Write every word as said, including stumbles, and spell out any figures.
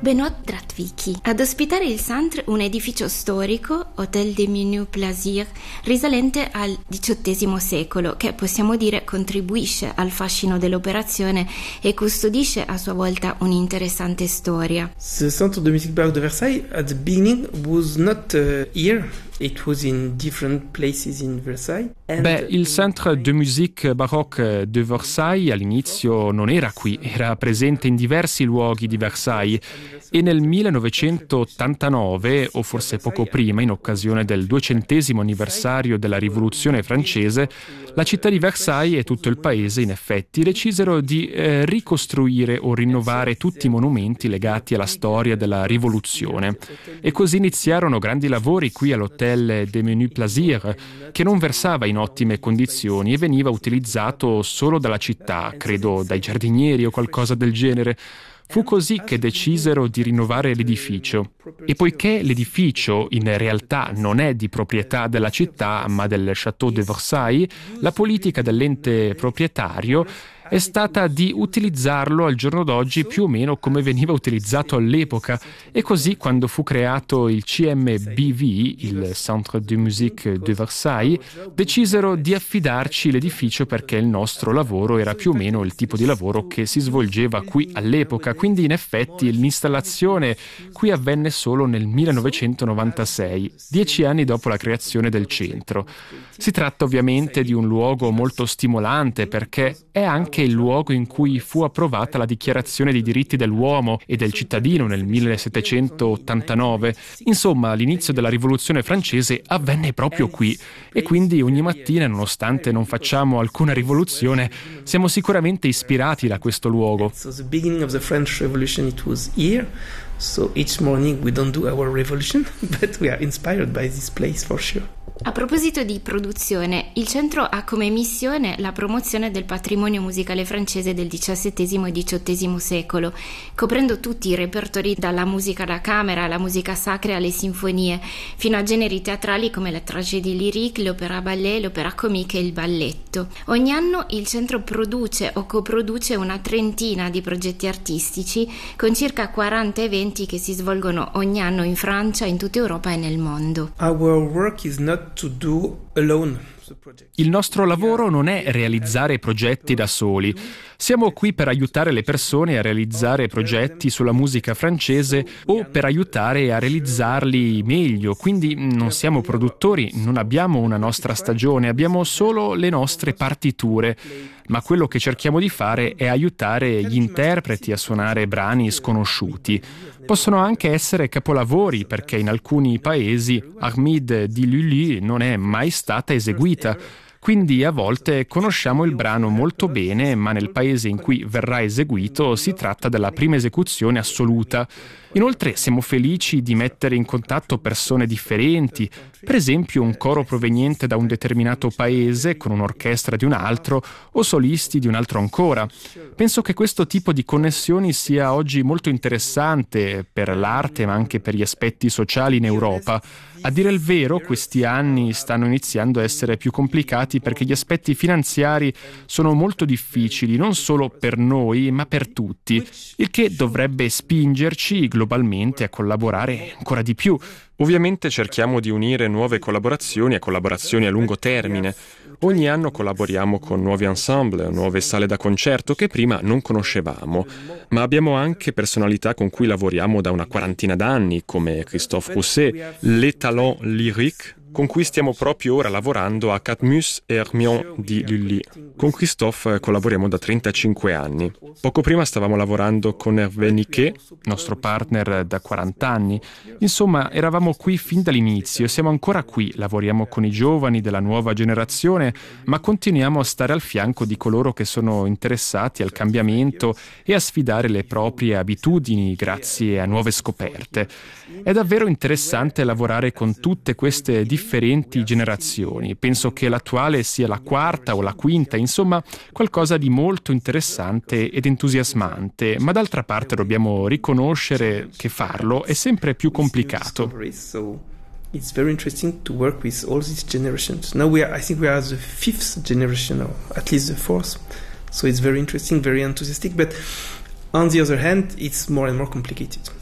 Benoît Dratvicky. Ad ospitare il Centre un edificio storico, Hôtel des Menus Plaisirs, risalente al diciottesimo secolo, che possiamo dire contribuisce al fascino dell'operazione e custodisce a sua volta un'interessante storia. The Centre de Musique Baroque de Versailles at the beginning was not uh, here. It was in different places in Versailles. Beh, il Centre de Musique Baroque de Versailles all'inizio non era qui, era presente in diversi luoghi di Versailles e nel millenovecentottantanove, o forse poco prima, in occasione del duecentesimo anniversario della Rivoluzione francese, la città di Versailles e tutto il paese, in effetti, decisero di eh, ricostruire o rinnovare tutti i monumenti legati alla storia della Rivoluzione. E così iniziarono grandi lavori qui all'Hôtel des Menus Plaisirs, che non versava in ottime condizioni e veniva utilizzato solo dalla città, credo dai giardinieri o qualcosa del genere. Fu così che decisero di rinnovare l'edificio. E poiché l'edificio in realtà non è di proprietà della città, ma del Château de Versailles, la politica dell'ente proprietario è stata di utilizzarlo al giorno d'oggi più o meno come veniva utilizzato all'epoca, e così quando fu creato il C M B V, il Centre de Musique de Versailles, decisero di affidarci l'edificio perché il nostro lavoro era più o meno il tipo di lavoro che si svolgeva qui all'epoca, quindi in effetti l'installazione qui avvenne solo nel millenovecentonovantasei, dieci anni dopo la creazione del centro. Si tratta ovviamente di un luogo molto stimolante perché è anche il luogo in cui fu approvata la Dichiarazione dei diritti dell'uomo e del cittadino nel millesettecentottantanove. Insomma, l'inizio della Rivoluzione francese avvenne proprio qui e quindi ogni mattina, nonostante non facciamo alcuna rivoluzione, siamo sicuramente ispirati da questo luogo. So the beginning of the French Revolution, it was here. So each morning we don't do our revolution, but we are inspired by this place for sure. A proposito di produzione, il centro ha come missione la promozione del patrimonio musicale francese del diciassettesimo e diciottesimo secolo, coprendo tutti i repertori dalla musica da camera alla musica sacra alle sinfonie, fino a generi teatrali come la tragédie lyrique, l'opera ballet, l'opera comique e il balletto. Ogni anno il centro produce o coproduce una trentina di progetti artistici con circa quaranta eventi che si svolgono ogni anno in Francia, in tutta Europa e nel mondo. Our work is not to do alone. Il nostro lavoro non è realizzare progetti da soli. Siamo qui per aiutare le persone a realizzare progetti sulla musica francese o per aiutare a realizzarli meglio. Quindi non siamo produttori, non abbiamo una nostra stagione, abbiamo solo le nostre partiture. Ma quello che cerchiamo di fare è aiutare gli interpreti a suonare brani sconosciuti. Possono anche essere capolavori, perché in alcuni paesi Armide di Lully non è mai stata eseguita. Quindi a volte conosciamo il brano molto bene, ma nel paese in cui verrà eseguito si tratta della prima esecuzione assoluta. Inoltre siamo felici di mettere in contatto persone differenti, per esempio un coro proveniente da un determinato paese con un'orchestra di un altro o solisti di un altro ancora. Penso che questo tipo di connessioni sia oggi molto interessante per l'arte ma anche per gli aspetti sociali in Europa. A dire il vero, questi anni stanno iniziando a essere più complicati perché gli aspetti finanziari sono molto difficili, non solo per noi, ma per tutti, il che dovrebbe spingerci globalmente a collaborare ancora di più. Ovviamente cerchiamo di unire nuove collaborazioni e collaborazioni a lungo termine. Ogni anno collaboriamo con nuovi ensemble, nuove sale da concerto che prima non conoscevamo, ma abbiamo anche personalità con cui lavoriamo da una quarantina d'anni, come Christophe Rousset, Les Talents Lyriques, con cui stiamo proprio ora lavorando a Cadmus e Hermione di Lully. Con Christophe collaboriamo da trentacinque anni. Poco prima stavamo lavorando con Hervé Niquet, nostro partner da quaranta anni. Insomma, eravamo qui fin dall'inizio e siamo ancora qui. Lavoriamo con i giovani della nuova generazione, ma continuiamo a stare al fianco di coloro che sono interessati al cambiamento e a sfidare le proprie abitudini grazie a nuove scoperte. È davvero interessante lavorare con tutte queste differenti generazioni. Penso che l'attuale sia la quarta o la quinta, insomma qualcosa di molto interessante ed entusiasmante, ma d'altra parte dobbiamo riconoscere che farlo è sempre più complicato. It's very interesting to work with all these generations. Now we are, I think we are the fifth generation, or at least the fourth. So it's very interesting, very enthusiastic, but on the other hand, it's more and more complicated.